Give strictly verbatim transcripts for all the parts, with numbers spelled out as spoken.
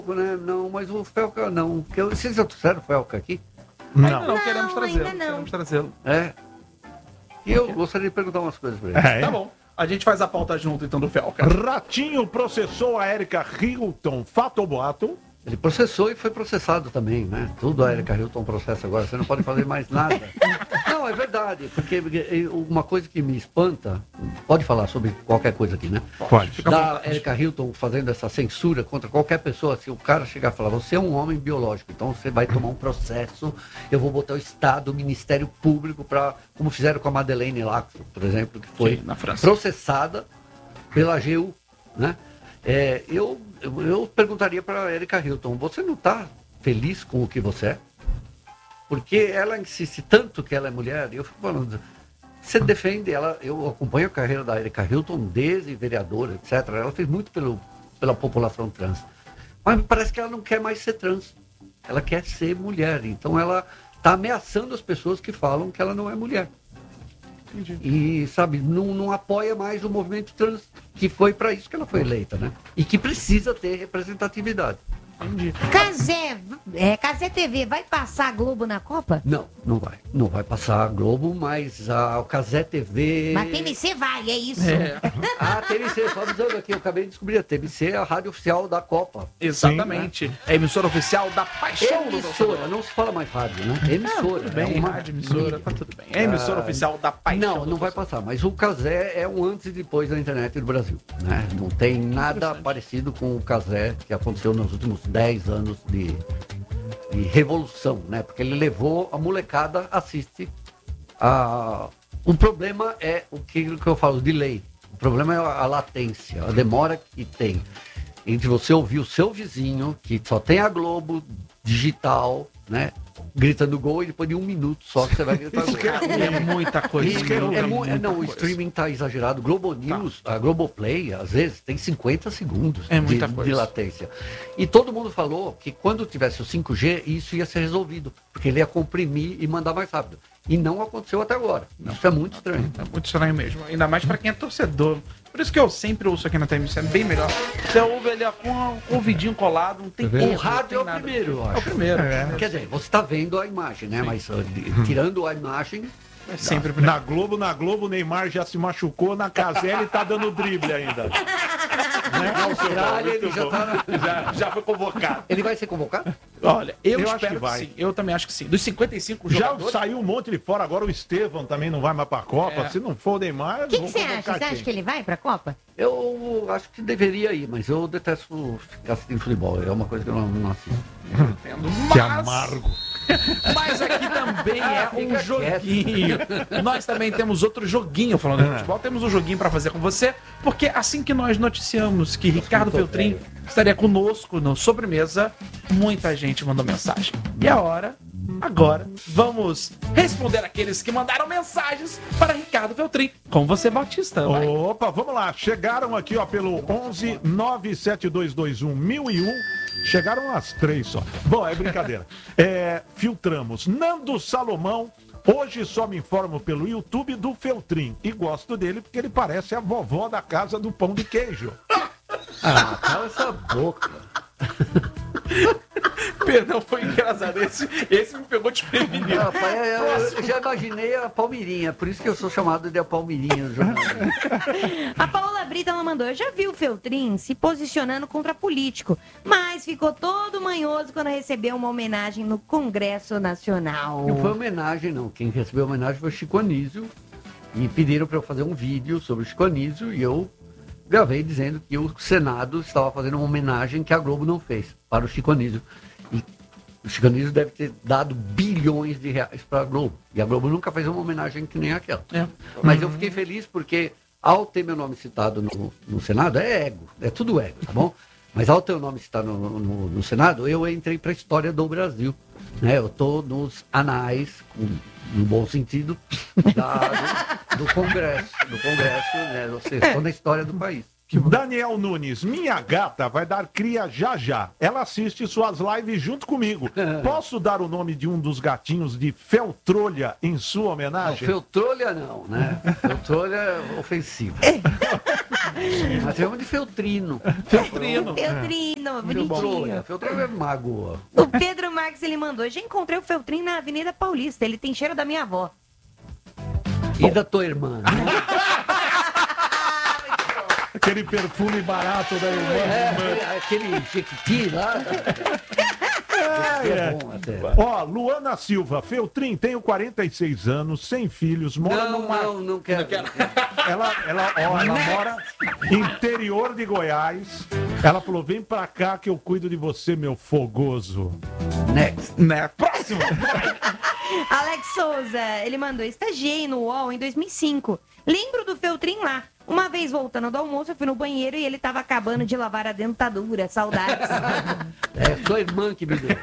Né? Não, mas o Felca não. Porque eu, vocês já trouxeram o Felca aqui? Não, não, não queremos trazê-lo. Queremos trazê-lo. É. E eu gostaria de perguntar umas coisas pra ele. É, é. Tá bom. A gente faz a pauta junto, então, do Felca. Ratinho processou a Erika Hilton. Fato ou boato? Ele processou e foi processado também, né? Tudo a Erika Hilton processa agora, você não pode fazer mais nada. Não, é verdade, porque uma coisa que me espanta, pode falar sobre qualquer coisa aqui, né? Pode. Da Erika Hilton fazendo essa censura contra qualquer pessoa, se o cara chegar e falar, você é um homem biológico, então você vai tomar um processo, eu vou botar o Estado, o Ministério Público, para como fizeram com a Madeleine lá, por exemplo, que foi Sim, na França. processada pela A G U, né? É, eu, eu, eu perguntaria para a Erika Hilton, você não está feliz com o que você é? Porque ela insiste tanto que ela é mulher, e eu fico falando, você defende ela, eu acompanho a carreira da Erika Hilton desde vereadora, etcétera. Ela fez muito pelo, pela população trans. Mas parece que ela não quer mais ser trans. Ela quer ser mulher. Então ela está ameaçando as pessoas que falam que ela não é mulher. Entendi. E, sabe, não, não apoia mais o movimento trans, que foi para isso que ela foi eleita, né? E que precisa ter representatividade. Entendi. Cazé, é, Cazé T V, vai passar a Globo na Copa? Não, não vai. Não vai passar a Globo, mas a, o Cazé T V... Mas T M C vai, é isso. É. A T M C, só avisando aqui, eu acabei de descobrir, a T M C é a rádio oficial da Copa. Exatamente. Sim, né? É a emissora oficial da paixão do Emissora, não se fala mais rádio, né? Emissora. Ah, tudo bem, é uma... rádio, emissora, tá tudo bem. É a emissora Ah, oficial da paixão. Não, não vai passar, mas o Cazé é um antes e depois da internet do Brasil, né? Não tem nada parecido com o Cazé que aconteceu nos últimos dez anos de, de revolução, né? Porque ele levou a molecada, assiste. A... O problema é o que, o que eu falo, de lei. O problema é a latência, a demora que tem entre você ouvir o seu vizinho, que só tem a Globo digital, né? Gritando gol e depois de um minuto só que você vai gritar gol. É muita coisa. Isso que é, muita, é, mu- muita não, o coisa. streaming tá exagerado. Globo News, a Globoplay, às vezes, tem cinquenta segundos É muita de, coisa. de latência. E todo mundo falou que quando tivesse o cinco G, isso ia ser resolvido. Porque ele ia comprimir e mandar mais rápido. E não aconteceu até agora. Não. Isso é muito estranho. É muito estranho mesmo. Ainda mais pra quem é torcedor. Por isso que eu sempre ouço aqui na T M C, é bem melhor. Você ouve ali ó, com o ouvidinho colado, não tem O erro, rádio é não o tem nada. primeiro, eu É o acho. primeiro. É. Quer dizer, você está vendo a imagem, né? Mas uh, de- tirando a imagem, É sempre o primeiro. Na Globo, na Globo, o Neymar já se machucou, na Cazé ele tá dando drible ainda. na Austrália ele já tá... Já, já foi convocado. Ele vai ser convocado? Olha, eu, Eu acho espero que que, vai. sim. Eu também acho que sim. Dos cinquenta e cinco Já jogadores... saiu um monte de fora, agora o Estevão também não vai mais pra Copa. É. Se não for o Neymar, O que vão você acha? convocar Você acha quem? que ele vai pra Copa? Eu acho que deveria ir, mas eu detesto ficar assistindo futebol. É uma coisa que eu não, não assisto. Entendo, Que mas- amargo. Mas aqui também é um Fica joguinho. Nós também temos outro joguinho falando de É. futebol. Temos um joguinho pra fazer com você, porque assim que nós noticiamos que Ricardo Feltrin estaria conosco no Sobremesa, muita gente mandou mensagem. E a hora, agora, vamos responder aqueles que mandaram mensagens para Ricardo Feltrin. Com você, Batista. vai. Opa, vamos lá. Chegaram aqui ó, pelo onze nove sete dois dois um mil e um. Chegaram as três só. Bom, é brincadeira. É, filtramos. Nando Salomão. Hoje só me informo pelo YouTube do Feltrin. E gosto dele porque ele parece a vovó da casa do pão de queijo. Ah, cala essa boca. Perdão, foi engraçado. Esse, esse me pegou desprevenido. Ah, pai, eu, eu já imaginei a Palmeirinha, por isso que eu sou chamado de a Palmeirinha do jornal. A Paola Brita ela mandou, eu já vi o Feltrin se posicionando contra político, mas ficou todo manhoso quando recebeu uma homenagem no Congresso Nacional. Não foi homenagem, não. Quem recebeu a homenagem foi o Chico Anísio. E pediram para eu fazer um vídeo sobre o Chico Anísio e eu gravei dizendo que o Senado estava fazendo uma homenagem que a Globo não fez para o Chico Anísio. E o Chico Anísio deve ter dado bilhões de reais para a Globo. E a Globo nunca fez uma homenagem que nem aquela. É. Mas eu fiquei feliz porque, ao ter meu nome citado no, no Senado, é ego, é tudo ego, tá bom? Mas ao ter o nome citado no, no, no Senado, eu entrei para a história do Brasil. Né? Eu estou nos anais, com, no bom sentido, da, do, do Congresso. Do Congresso, né? Ou seja, estou na história do país. Daniel Nunes, minha gata vai dar cria já já. Ela assiste suas lives junto comigo. Posso dar o nome de um dos gatinhos de Feltrolha em sua Não, homenagem? Feltrolha não, né? Feltrolha é ofensivo. Mas chamamos de Feltrino. Feltrino. Feltrino, Feltrolha. bonitinho. Feltrolha é magoa. O Pedro Marques, ele mandou, já encontrei o Feltrin na Avenida Paulista, ele tem cheiro da minha avó. E da tua irmã? Aquele perfume barato da irmã. É, aquele Jequiti lá. É, É é. bom até. Ó, Luana Silva, Feltrin, tenho quarenta e seis anos, sem filhos, mora Não, numa... não, não quero. Ela, ela, ó, ela mora interior de Goiás. Ela falou, vem pra cá que eu cuido de você, meu fogoso. Next. Né? Próximo. Alex Souza, ele mandou, estagiei no U O L em dois mil e cinco. Lembro do Feltrin lá. Uma vez voltando do almoço, eu fui no banheiro e ele tava acabando de lavar a dentadura. Saudades. É sua irmã que me deu.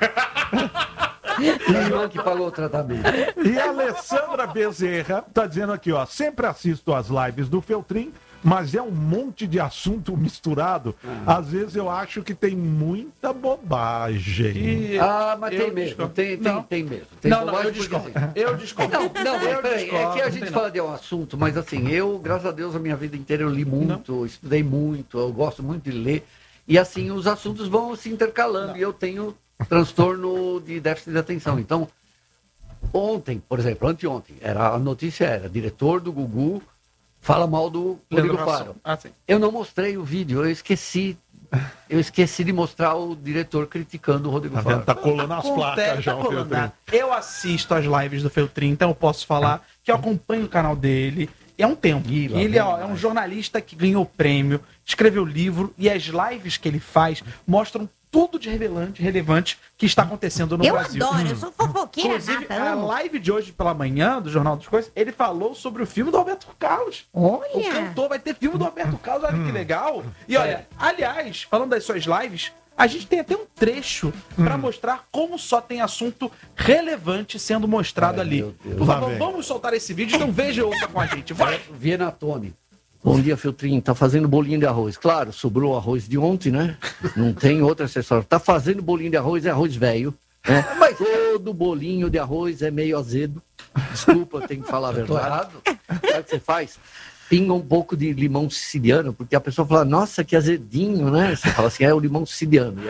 Sua irmã que pagou o tratamento. E a Alessandra Bezerra tá dizendo aqui, ó, sempre assisto as lives do Feltrin, mas é um monte de assunto misturado. Às vezes eu acho que tem muita bobagem. E- Ah, mas eu tem mesmo. discordo. Tem, tem, Não. tem mesmo. Tem Não, não, bobagem eu porque, discordo. assim, Eu discordo. Não, não, eu peraí, discordo, é que a não gente tem fala de um assunto, mas assim, eu, graças a Deus, a minha vida inteira eu li muito, estudei muito, eu gosto muito de ler, e assim, os assuntos vão se intercalando, e eu tenho transtorno de déficit de atenção. Então, ontem, por exemplo, anteontem, era, a notícia era, diretor do Gugu fala mal do Leandro Rodrigo Hassum. Faro. Ah, sim. Eu não mostrei o vídeo, eu esqueci, eu esqueci de mostrar o diretor criticando o Rodrigo Tá Faro. vendo? Tá colando as placas Acontece, já, tá o colando, Feltrin. né? Eu assisto as lives do Feltrin, então eu posso falar que eu acompanho o canal dele. É um tempo. Ih, lá Ele vem ó, é um mais. jornalista que ganhou prêmio, escreveu livro e as lives que ele faz mostram tudo de relevante, relevante que está acontecendo no eu Brasil. adoro, eu sou fofoqueira, Inclusive, gata, a amo. live de hoje pela manhã, do Jornal das Coisas, ele falou sobre o filme do Roberto Carlos. O Olha, cantor vai ter filme do Roberto Carlos, olha que legal. E olha, aliás, falando das suas lives, a gente tem até um trecho pra mostrar como só tem assunto relevante sendo mostrado Ai, ali. meu Deus. Por Lá favor, vem. vamos soltar esse vídeo, então veja e ouça com a gente. Vai! Viena Tony. Bom dia, Feltrin. Tá fazendo bolinho de arroz. Claro, sobrou arroz de ontem, né? Não tem outro acessório. Tá fazendo bolinho de arroz, é arroz velho. Né? Mas todo bolinho de arroz é meio azedo. Desculpa, eu tenho que falar a verdade. Sabe o que você faz? Pinga um pouco de limão siciliano, porque a pessoa fala, nossa, que azedinho, né? Você fala assim, é o limão siciliano.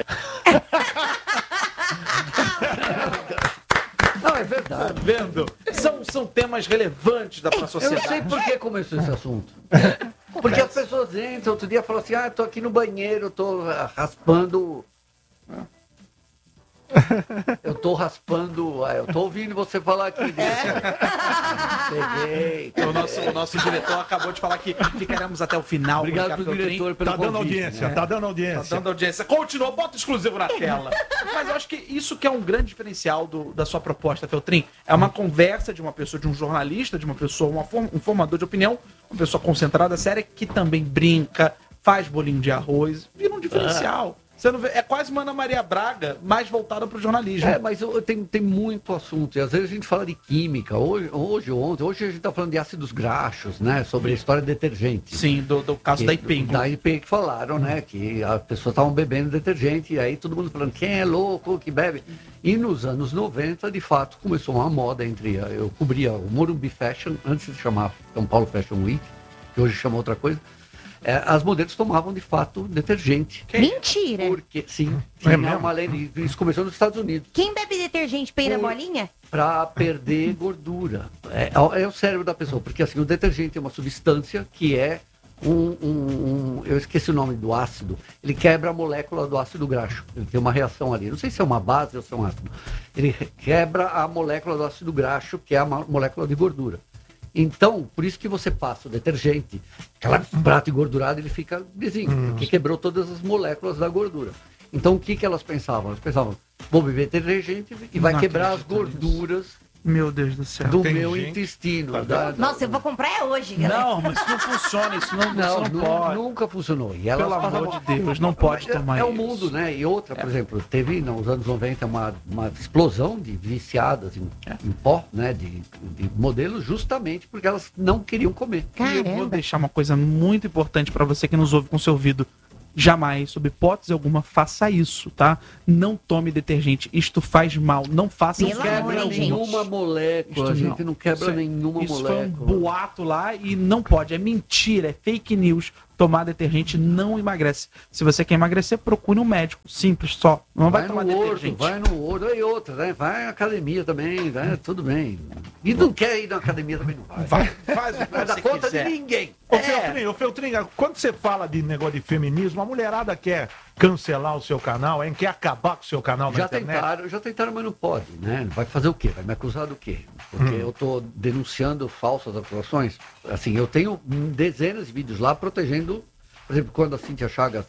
Não, é verdade. Tá vendo? São, são temas relevantes da pra Eu sociedade. não sei por que começou esse assunto. Porque as pessoas entram, outro dia falam assim, ah, tô aqui no banheiro, tô ah, raspando. Eu tô raspando, ah, eu tô ouvindo você falar aqui. Peguei. O nosso, o nosso diretor acabou de falar que ficaremos até o final. Obrigado Café pro Feltrin. diretor pelo Tá dando convite, audiência, né? tá dando Tá audiência. dando audiência. Continua, bota o exclusivo na tela. Mas eu acho que isso que é um grande diferencial do- da sua proposta, Feltrin. É uma conversa de uma pessoa, de um jornalista, de uma pessoa, uma form- um formador de opinião, uma pessoa concentrada, séria, que também brinca, faz bolinho de arroz, vira um diferencial. Você não vê, é quase uma Ana Maria Braga, mais voltada pro jornalismo. É, mas eu- tem, tem muito assunto. E às vezes a gente fala de química. Hoje, hoje ontem, hoje a gente tá falando de ácidos graxos, né? Sobre a história de detergente. Sim, do, do caso Que- da I P. Da I P que falaram, né? Que as pessoas estavam bebendo detergente. E aí todo mundo falando, quem é louco que bebe? E nos anos noventa, de fato, começou uma moda entre... Eu cobria o Morumbi Fashion, antes de chamar São Paulo Fashion Week, que hoje chama outra coisa. É, as modelos tomavam, de fato, detergente. mentira. Porque, sim, É tinha mesmo? uma lei, isso começou nos Estados Unidos, Quem bebe detergente peida Por- bolinha? para perder gordura. É, é o cérebro da pessoa, porque assim, o detergente é uma substância que é um, um- um- eu esqueci o nome do ácido, ele quebra a molécula do ácido graxo, ele tem uma reação ali, não sei se é uma base ou se é um ácido, ele quebra a molécula do ácido graxo, que é a ma- molécula de gordura. Então, por isso que você passa o detergente, aquela prato engordurado, ele fica lisinho, porque quebrou todas as moléculas da gordura. Então, o que, que elas pensavam? Elas pensavam, vou beber detergente e vai Não quebrar as acredito nisso. gorduras Meu Deus do céu. do tem meu gente- intestino. Tá da- Nossa, eu vou comprar é hoje, galera. Não, mas isso não funciona, isso não, Não, isso não nu- pode. nunca funcionou. E elas Pelo amor passavam- de Deus, não pode É- tomar É o isso. mundo, né? E outra, por exemplo, teve nos anos noventa uma, uma explosão de viciadas em, É. em pó, né? De, de modelos, justamente porque elas não queriam comer. E eu vou Caramba. deixar uma coisa muito importante pra você que nos ouve com seu ouvido. Jamais, sob hipótese alguma, faça isso, tá? Não tome detergente. Isto faz mal. Não faça Pelo isso. amor, Quebra hein, gente? nenhuma molécula, a Isto gente não, quebra Isso é- nenhuma Isso foi um molécula. boato lá e não pode. É mentira, é fake news. Tomar detergente não emagrece. Se você quer emagrecer, procure um médico. Simples, só. Não vai, Vai tomar no ouro, detergente. vai no ouro. E outra, né? Vai à academia também, né? Tudo bem. E não quer ir na academia também, não vai. Vai, faz o que Vai dar você conta quiser. de ninguém. Ô, É. Feltrinho, ô, Feltrinho, quando você fala de negócio de feminismo, a mulherada quer cancelar o seu canal, hein? Quer acabar com o seu canal na Já internet? tentaram, já tentaram, mas não pode, né? Vai fazer o quê? Vai me acusar do quê? Porque Hum. eu estou denunciando falsas acusações. Assim, eu tenho dezenas de vídeos lá protegendo, por exemplo, quando a Cíntia Chagas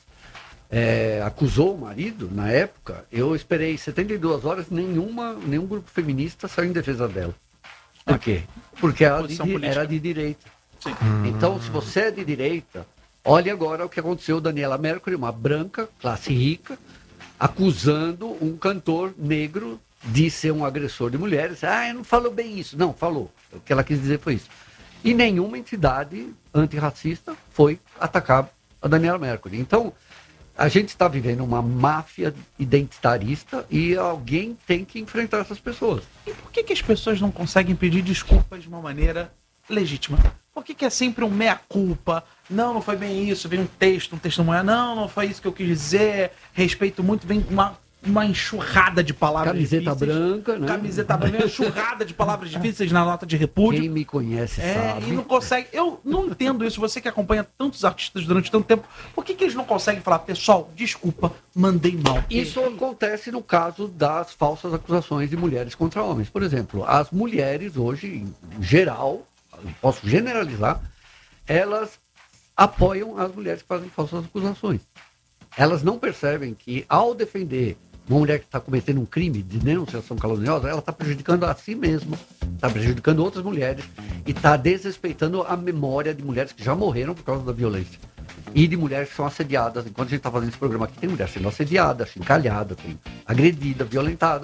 é, acusou o marido, na época, eu esperei setenta e duas horas, nenhuma, nenhum grupo feminista saiu em defesa dela. Por quê? Porque ela Posição de- política. era de direita. Sim. Então, se você é de direita, olhe agora o que aconteceu. Daniela Mercury, uma branca, classe rica, acusando um cantor negro de ser um agressor de mulheres. Ah, não falou bem isso. Não, falou. O que ela quis dizer foi isso. E nenhuma entidade antirracista foi atacar a Daniela Mercury. Então, a gente está vivendo uma máfia identitarista e alguém tem que enfrentar essas pessoas. E por que, que as pessoas não conseguem pedir desculpas de uma maneira legítima? Por que, que é sempre um meia-culpa? Não, não foi bem isso. Vem um texto, um testemunho. Não, não foi isso que eu quis dizer. Respeito muito. Vem uma, uma enxurrada de palavras Camiseta difíceis. branca, né? Camiseta branca. Vem uma enxurrada de palavras difíceis na nota de repúdio. Quem me conhece É, sabe. e não consegue. Eu não entendo isso. Você que acompanha tantos artistas durante tanto tempo, por que, que eles não conseguem falar, pessoal, desculpa, mandei mal? Isso acontece no caso das falsas acusações de mulheres contra homens. Por exemplo, as mulheres hoje, em geral, posso generalizar, elas apoiam as mulheres que fazem falsas acusações. Elas não percebem que, ao defender uma mulher que está cometendo um crime de denunciação caluniosa, ela está prejudicando a si mesma, está prejudicando outras mulheres e está desrespeitando a memória de mulheres que já morreram por causa da violência. E de mulheres que são assediadas. Enquanto a gente está fazendo esse programa aqui, tem mulher sendo assediada, chincalhada, tem agredida, violentada.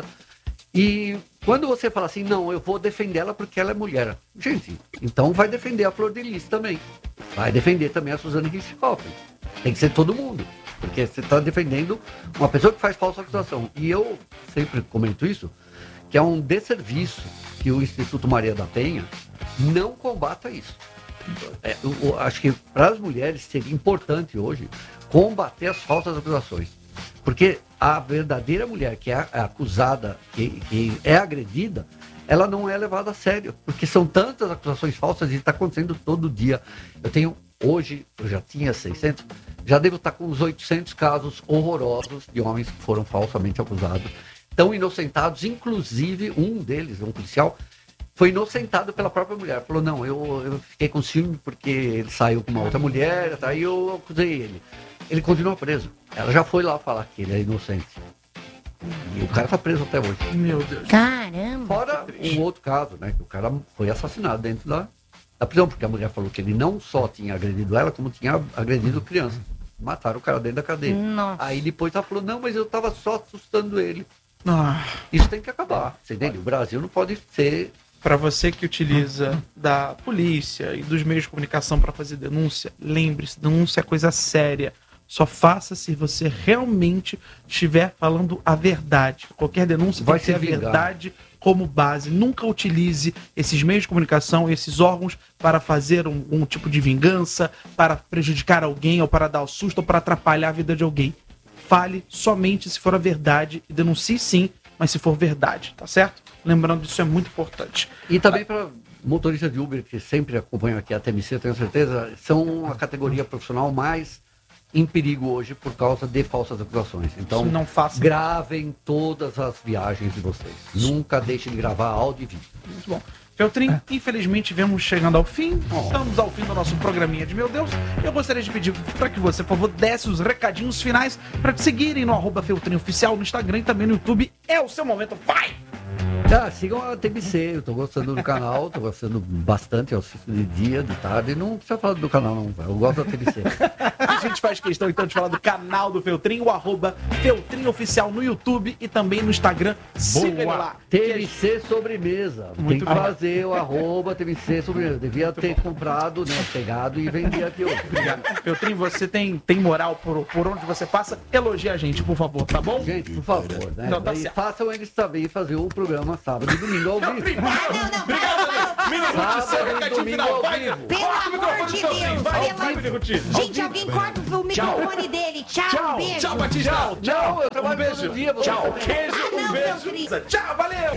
E quando você fala assim, não, eu vou defender ela porque ela é mulher. Gente, então vai defender a Flor de Lis também. Vai defender também a Suzane Richthofen. Tem que ser todo mundo. Porque você está defendendo uma pessoa que faz falsa acusação. E eu sempre comento isso, que é um desserviço que o Instituto Maria da Penha não combata isso. É, eu, eu acho que para as mulheres seria importante hoje combater as falsas acusações. Porque a verdadeira mulher que é acusada, que, que é agredida, ela não é levada a sério. Porque são tantas acusações falsas e está acontecendo todo dia. Eu tenho, hoje, eu já tinha seiscentos, já devo estar com uns oitocentos casos horrorosos de homens que foram falsamente acusados. Tão inocentados, inclusive um deles, um policial, foi inocentado pela própria mulher. Falou, não, eu, eu fiquei com ciúme porque ele saiu com uma outra mulher, aí eu acusei ele. Ele continua preso. Ela já foi lá falar que ele é inocente. E o cara tá preso até hoje. Meu Deus. Caramba. Fora um outro caso, né? Que o cara foi assassinado dentro da, da prisão, porque a mulher falou que ele não só tinha agredido ela, como tinha agredido criança. Mataram o cara dentro da cadeia. Nossa. Aí depois ela falou, não, mas eu tava só assustando ele. Ah, Isso tem que acabar. Você entende? O Brasil não pode ser. para você que utiliza da polícia e dos meios de comunicação para fazer denúncia, lembre-se, denúncia é coisa séria. Só faça se você realmente estiver falando a verdade. Qualquer denúncia Vai tem que ter a se vingar. verdade como base. Nunca utilize esses meios de comunicação, esses órgãos para fazer um, um tipo de vingança, para prejudicar alguém, ou para dar o susto, ou para atrapalhar a vida de alguém. Fale somente se for a verdade e denuncie sim, mas se for verdade, tá certo? Lembrando, isso é muito importante. E também para motoristas de Uber, que sempre acompanham aqui a T M C, eu tenho certeza, são a categoria profissional mais em perigo hoje por causa de falsas acusações. Então, Isso não faça. gravem todas as viagens de vocês. Nunca deixem de gravar áudio e vídeo. Muito bom. Feltrin, infelizmente vemos chegando ao fim. Estamos ao fim do nosso programinha de Meu Deus. Eu gostaria de pedir para que você, por favor, desse os recadinhos finais para te seguirem no arroba Feltrin Oficial no Instagram e também no YouTube. É o seu momento. Vai! Ah, sigam a T B C, eu tô gostando do canal, tô gostando bastante, eu assisto de dia, de tarde, e não precisa falar do canal não, eu gosto da T B C. A gente faz questão então de falar do canal do Feltrin, o arroba Feltrin Oficial no YouTube e também no Instagram. Siga ele lá. T B C Sobremesa, Muito tem que bom. fazer o arroba T B C Sobremesa, devia ter comprado, né, pegado e vendido aqui hoje. Obrigado. Feltrin, você tem, tem moral por, por onde você passa, elogia a gente, por favor, tá bom? Gente, por favor, né? Não, tá E certo. façam eles também fazer o programa sábado e domingo ao vivo. Ah, não, não, para, para, para. Mini Ruth, seu Sábado e recadinho domingo final. ao Vai, vivo. Pelo corta o microfone amor do de Feltrin. Deus, Vai, pelo vai, amor- Mini Ruth. Gente, alguém corta o microfone dele. Tchau, Tchau, beijo. tchau, Batista. Tchau, eu trabalho um beijo. todo dia, vou- Tchau, queijo, Ah, um não, beijo. Feltrin. Tchau, valeu.